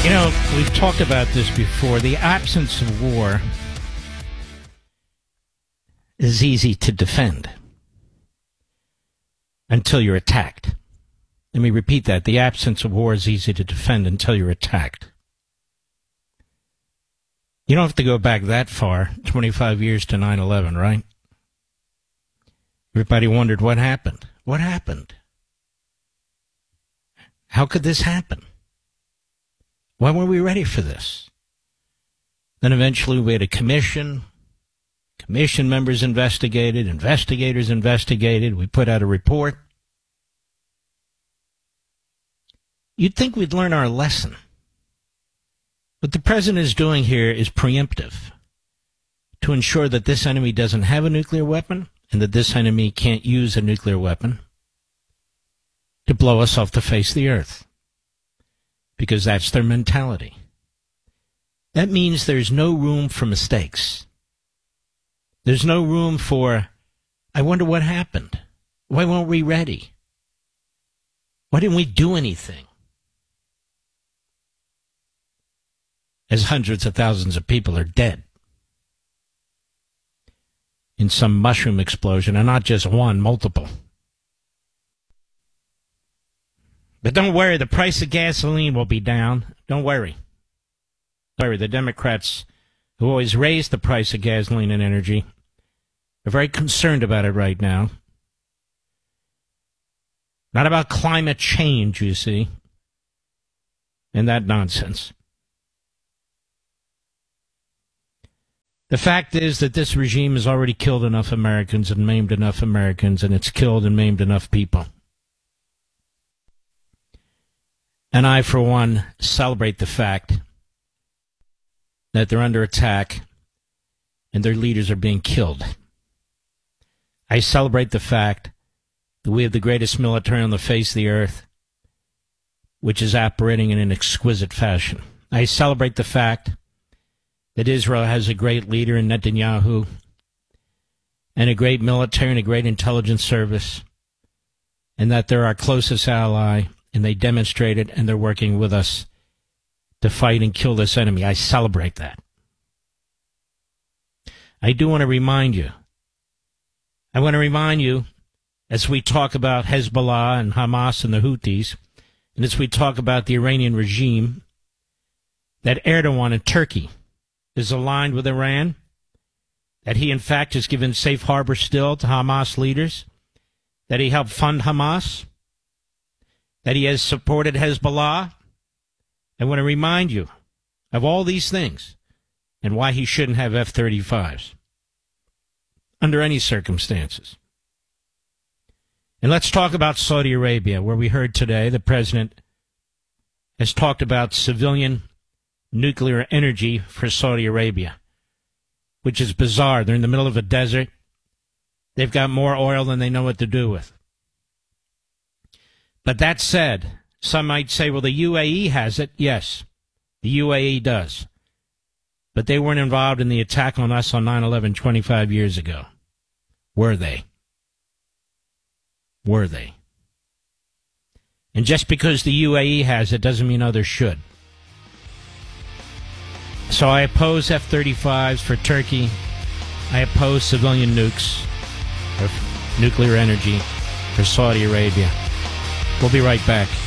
You know, we've talked about this before. The absence of war is easy to defend until you're attacked. Let me repeat that. The absence of war is easy to defend until you're attacked. You don't have to go back that far, 25 years to 9/11, right? Everybody wondered what happened. What happened? How could this happen? Why weren't we ready for this? Then eventually we had a commission. Commission members investigated. Investigators investigated. We put out a report. You'd think we'd learn our lesson. What the president is doing here is preemptive to ensure that this enemy doesn't have a nuclear weapon and that this enemy can't use a nuclear weapon to blow us off the face of the earth. Because that's their mentality. That means there's no room for mistakes. There's no room for, I wonder what happened. Why weren't we ready? Why didn't we do anything? As hundreds of thousands of people are dead in some mushroom explosion, and not just one, multiple. But don't worry, the price of gasoline will be down. Don't worry. Sorry, the Democrats, who always raise the price of gasoline and energy, are very concerned about it right now. Not about climate change, you see, and that nonsense. The fact is that this regime has already killed enough Americans and maimed enough Americans, and it's killed and maimed enough people. And I, for one, celebrate the fact that they're under attack and their leaders are being killed. I celebrate the fact that we have the greatest military on the face of the earth, which is operating in an exquisite fashion. I celebrate the fact that Israel has a great leader in Netanyahu and a great military and a great intelligence service, and that they're our closest ally. And they demonstrate it, and they're working with us to fight and kill this enemy. I celebrate that. I do want to remind you. I want to remind you, as we talk about Hezbollah and Hamas and the Houthis, and as we talk about the Iranian regime, that Erdogan in Turkey is aligned with Iran, that he, in fact, has given safe harbor still to Hamas leaders, that he helped fund Hamas, that he has supported Hezbollah. I want to remind you of all these things and why he shouldn't have F-35s under any circumstances. And let's talk about Saudi Arabia, where we heard today the president has talked about civilian nuclear energy for Saudi Arabia, which is bizarre. They're in the middle of a desert. They've got more oil than they know what to do with. But that said, some might say, well, the UAE has it. Yes, the UAE does. But they weren't involved in the attack on us on 9/11 25 years ago. Were they? Were they? And just because the UAE has it doesn't mean others should. So I oppose F-35s for Turkey. I oppose civilian nukes or nuclear energy for Saudi Arabia. We'll be right back.